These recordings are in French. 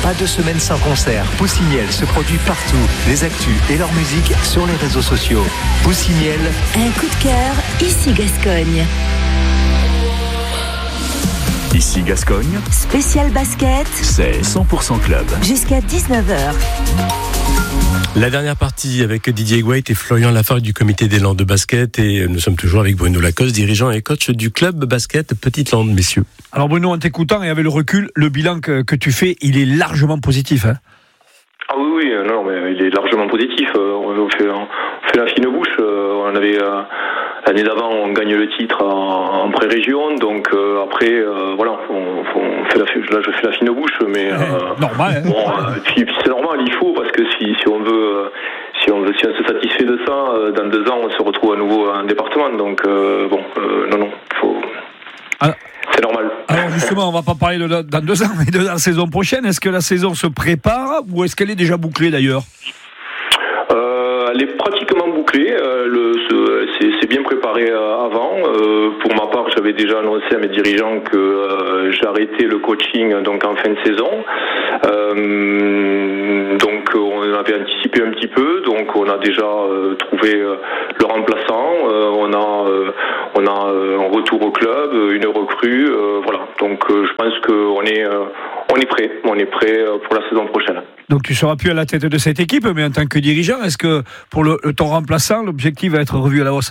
Pas de semaine sans concert. Poussiniel se produit partout. Les actus et leur musique sur les réseaux sociaux. Poussiniel. Un coup de cœur, ici Gascogne. Ici Gascogne. Spécial basket. C'est 100% club. Jusqu'à 19h. La dernière partie avec Didier White et Florian Lafargue du comité des Landes de basket, et nous sommes toujours avec Bruno Lacoste, dirigeant et coach du club basket Petite Lande, messieurs. Alors Bruno, en t'écoutant et avec le recul, le bilan que tu fais, il est largement positif, hein? Ah oui, non, mais il est largement positif. On fait la fine bouche. On avait l'année d'avant, on gagne le titre en pré-région, donc après, voilà, je fais la fine bouche, mais normal. Hein. Bon, puis c'est normal, il faut, parce que si on se satisfait de ça, dans 2 ans, on se retrouve à nouveau en département. Donc non, faut. Alors, c'est normal. Alors justement, on va pas parler dans 2 ans, mais de la saison prochaine. Est-ce que la saison se prépare ou est-ce qu'elle est déjà bouclée d'ailleurs? Elle est pratiquement bouclée. C'est bien préparé avant. Pour ma part, j'avais déjà annoncé à mes dirigeants que j'arrêtais le coaching donc en fin de saison. Donc on avait anticipé un petit peu. Donc on a déjà trouvé le remplaçant. On a un retour au club, une recrue. Voilà. Donc je pense qu'on est prêt. On est prêt pour la saison prochaine. Donc tu seras plus à la tête de cette équipe, mais en tant que dirigeant, est-ce que pour ton remplaçant, l'objectif va être revu à la hausse?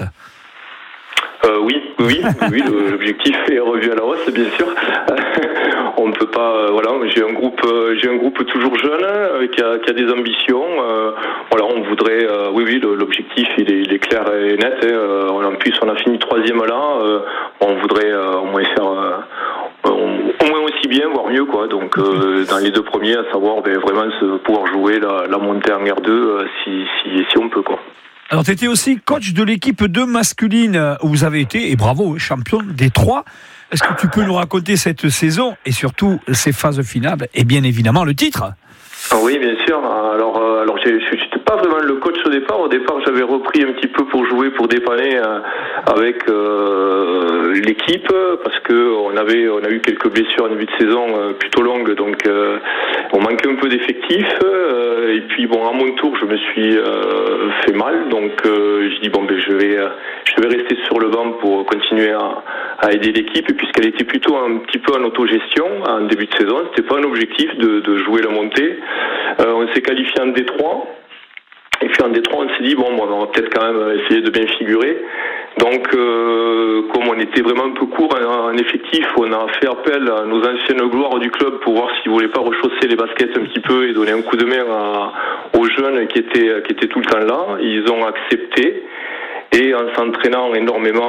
Oui, l'objectif est revu à la hausse, bien sûr. On ne peut pas, voilà, j'ai un groupe toujours jeune qui a des ambitions. Voilà, on voudrait, l'objectif il est clair et net. En plus, on a fini 3e là. On voudrait au moins faire au moins aussi bien, voire mieux, quoi. Donc dans les 2 premiers, à savoir vraiment pouvoir jouer la montée en R2 si on peut, quoi. Alors, tu étais aussi coach de l'équipe 2 masculine où vous avez été, et bravo, champion des 3. Est-ce que tu peux nous raconter cette saison et surtout ces phases finales et bien évidemment le titre? Oui, bien sûr. Alors je n'étais pas vraiment le coach au départ. Au départ, j'avais repris un petit peu pour jouer, pour dépanner avec l'équipe, parce que on a eu quelques blessures en début de saison plutôt longues, donc on manquait un peu d'effectifs. Et puis bon, à mon tour, je me suis fait mal, donc je dis je vais rester sur le banc pour continuer à aider l'équipe. Et puisqu'elle était plutôt un petit peu en autogestion en début de saison, c'était pas un objectif de jouer la montée. On s'est qualifié en D3. Et puis en D3, on s'est dit, on va peut-être quand même essayer de bien figurer. Donc, comme on était vraiment un peu court en effectif, on a fait appel à nos anciennes gloires du club pour voir s'ils voulaient pas rechausser les baskets un petit peu et donner un coup de main aux jeunes qui étaient tout le temps là. Ils ont accepté. Et en s'entraînant énormément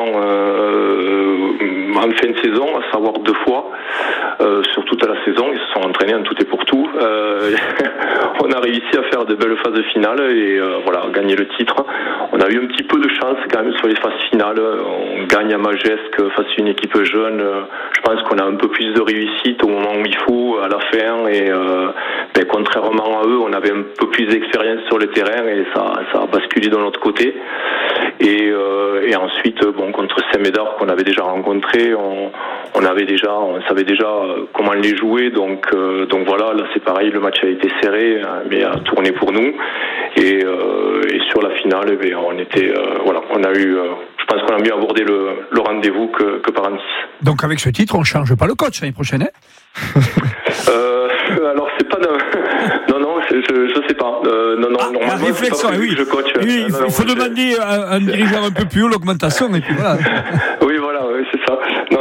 en fin de saison, à savoir 2 fois, sur toute la saison, ils se sont entraînés en tout et pour tout. On a réussi à faire de belles phases finales et gagner le titre. On a eu un petit peu de chance quand même sur les phases finales. On gagne à Magesque face à une équipe jeune. Je pense qu'on a un peu plus de réussite au moment où il faut, à la fin. Et contrairement à eux, on avait un peu plus d'expérience sur le terrain et ça a basculé de l'autre côté. Et ensuite, contre Saint-Médard qu'on avait déjà rencontré, on savait déjà comment les jouer. Donc voilà, là c'est pareil, le match a été serré, mais a tourné pour nous. Et sur la finale, on a eu, je pense qu'on a mieux abordé le rendez-vous que par Antis. Donc avec ce titre, on ne change pas le coach l'année prochaine, hein? Alors c'est pas non, je sais pas. Normalement la réflexion, c'est pas oui. Je coach. Oui, il faut demander à un dirigeant un peu plus haut l'augmentation et puis voilà. Oui, voilà, c'est ça. Non,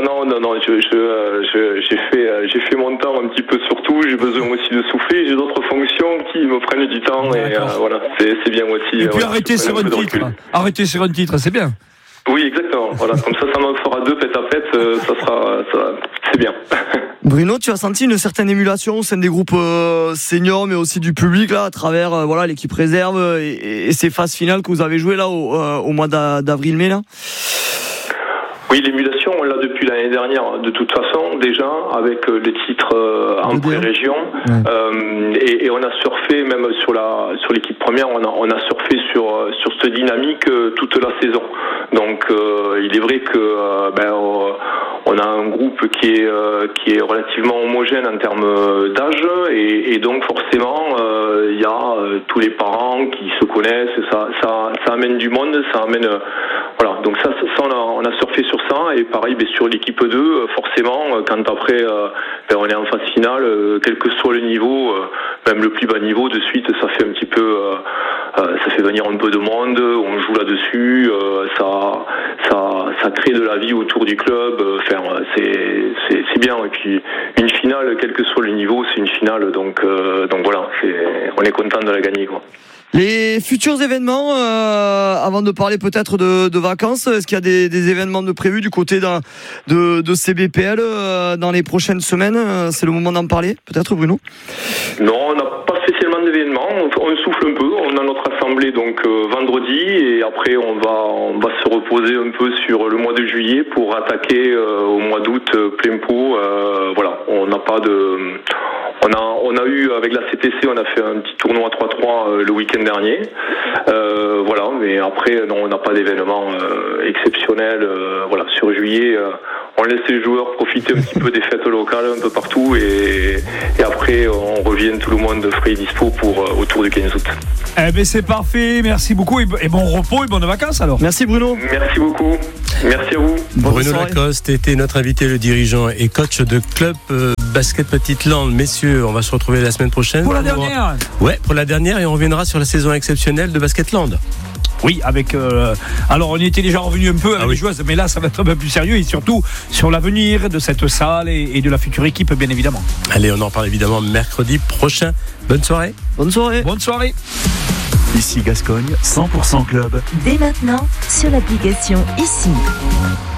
j'ai fait mon temps un petit peu sur tout. J'ai besoin aussi de souffler. J'ai d'autres fonctions qui me prennent du temps et voilà, c'est bien aussi. Et puis arrêter sur un titre. Arrêter sur un titre, c'est bien. Oui, exactement. Voilà, comme ça m'en fera 2 pète à pète. C'est bien. Bruno, tu as senti une certaine émulation au sein des groupes seniors, mais aussi du public là, à travers l'équipe réserve et ces phases finales que vous avez jouées là au mois d'avril-mai là. Oui, l'émulation. qualification, on l'a depuis l'année dernière de toute façon déjà avec le titre en pré-région. Et on a surfé même sur l'équipe première, on a surfé sur cette dynamique toute la saison. Donc il est vrai que on a un groupe qui est relativement homogène en termes d'âge et donc forcément il y a tous les parents qui se connaissent, ça amène du monde, ça amène voilà, donc ça on a surfé sur ça et pareil sur l'équipe 2 forcément quand après on est en phase finale, quel que soit le niveau, même le plus bas niveau, de suite ça fait un petit peu ça fait venir un peu de monde, on joue là-dessus, ça crée de la vie autour du club, c'est bien. Et puis une finale, quel que soit le niveau, c'est une finale, donc voilà, on est content de la gagner, quoi. Les futurs événements, avant de parler peut-être de vacances, est-ce qu'il y a des événements de prévus du côté de CBPL dans les prochaines semaines? C'est le moment d'en parler, peut-être, Bruno? Non, on n'a pas spécialement d'événements. On souffle un peu. On a notre assemblée donc vendredi et après on va se reposer un peu sur le mois de juillet pour attaquer au mois d'août plein pot. Voilà, on n'a pas de. On a eu avec la CTC, on a fait un petit tournoi 3-3 le week-end dernier. Voilà, mais après non, on n'a pas d'événement exceptionnel. Voilà, sur juillet, on laisse les joueurs profiter un petit peu des fêtes locales un peu partout et après on revient tout le monde frais et dispo pour autour du 15 août. Eh ben c'est parfait, merci beaucoup et bon repos et bonnes vacances alors. Merci Bruno. Merci beaucoup. Merci à vous. Bruno Lacoste était notre invité, le dirigeant et coach de club basket Petite Lande. Messieurs, on va se retrouver la semaine prochaine. Pour la dernière. Ouais, pour la dernière et on reviendra sur la saison exceptionnelle de Basketland. Oui, avec. Alors, on y était déjà revenu un peu avec les joueuses, mais là, ça va être un peu plus sérieux et surtout sur l'avenir de cette salle et de la future équipe, bien évidemment. Allez, on en parle évidemment mercredi prochain. Bonne soirée. Bonne soirée. Bonne soirée. Ici Gascogne, 100% club. Dès maintenant, sur l'application ICI.